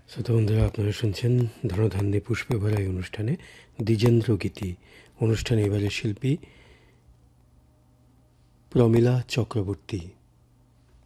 শ্রোতা বন্ধুরা, আপনারা শুনছেন ধনধান্যে পুষ্পে ভরা এই অনুষ্ঠানে দ্বিজেন্দ্র গীতি অনুষ্ঠানে এবারে শিল্পী প্রমীলা চক্রবর্তী।